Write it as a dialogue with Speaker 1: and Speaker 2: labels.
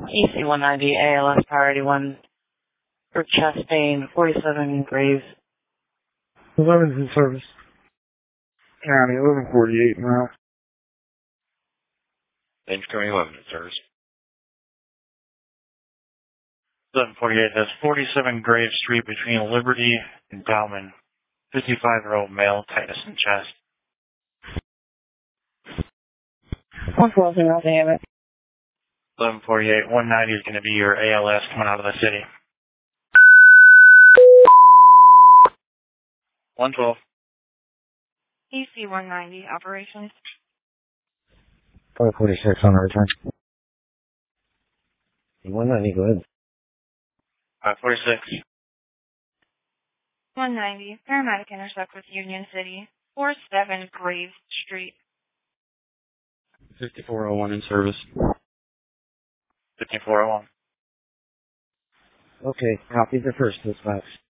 Speaker 1: EC-190 ALS priority 1 for Chastain, 47 Graves.
Speaker 2: 11's in service. County, 1148 now.
Speaker 3: James County 11 in service.
Speaker 4: 1148, that's 47 Graves Street between Liberty and Dowman. 55-year-old male, tightness in chest.
Speaker 1: 112 in Alabama.
Speaker 4: 1148, 190 is going to be your ALS coming out of the city. 112.
Speaker 5: EC-190 operations.
Speaker 2: 546 on the return. 190, go ahead.
Speaker 4: 546.
Speaker 5: 190, paramedic intersect with Union City, 47 Graves Street.
Speaker 3: 5401 in service.
Speaker 4: 5401.
Speaker 2: Okay, copy the first dispatch.